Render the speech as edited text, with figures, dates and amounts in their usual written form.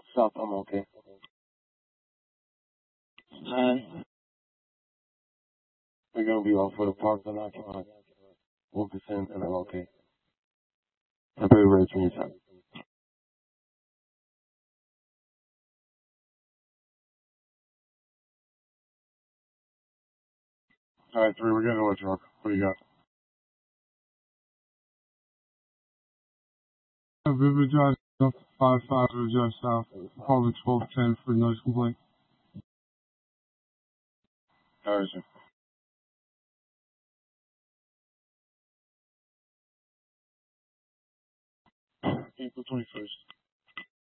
South, I'm okay. 9. We're gonna be off for the parking lot on Wilkinson, and I'm okay. I'm very ready for your time. All right, 3. We're getting to a truck. What do you got? River Drive, up 55 River Drive South, apartment 1210 for noise complaint. All right, sir. April 21st.